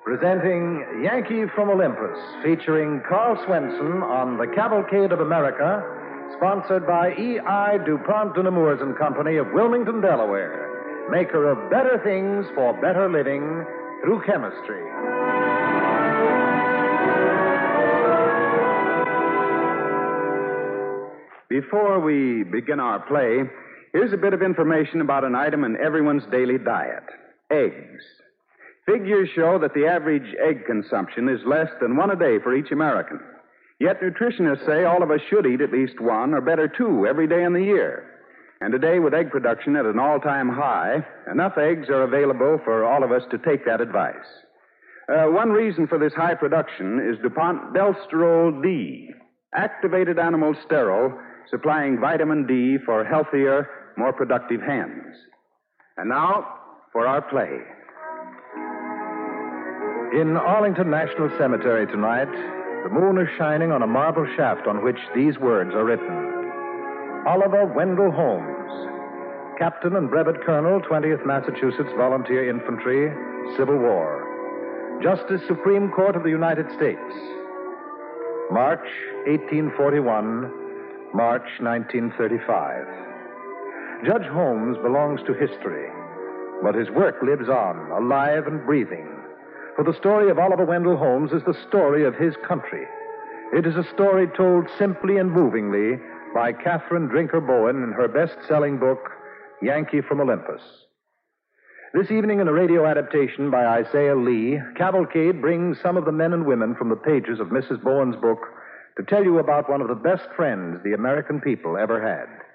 Presenting Yankee from Olympus, featuring Carl Swenson on The Cavalcade of America, sponsored by E.I. DuPont de Nemours and Company of Wilmington, Delaware, maker of better things for better living through chemistry. Before we begin our play, here's a bit of information about an item in everyone's daily diet: eggs. Figures show that the average egg consumption is less than one a day for each American. Yet nutritionists say all of us should eat at least one, or better two, every day in the year. And today, with egg production at an all-time high, enough eggs are available for all of us to take that advice. One reason for this high production is DuPont Delsterol D, activated animal sterol, supplying vitamin D for healthier, more productive hands. And now, for our play. In Arlington National Cemetery tonight, the moon is shining on a marble shaft on which these words are written. Oliver Wendell Holmes, Captain and Brevet Colonel, 20th Massachusetts Volunteer Infantry, Civil War. Justice Supreme Court of the United States. March 1841, March 1935. Judge Holmes belongs to history, but his work lives on, alive and breathing. For the story of Oliver Wendell Holmes is the story of his country. It is a story told simply and movingly by Catherine Drinker Bowen in her best-selling book, Yankee from Olympus. This evening, in a radio adaptation by Isaiah Lee, Cavalcade brings some of the men and women from the pages of Mrs. Bowen's book to tell you about one of the best friends the American people ever had.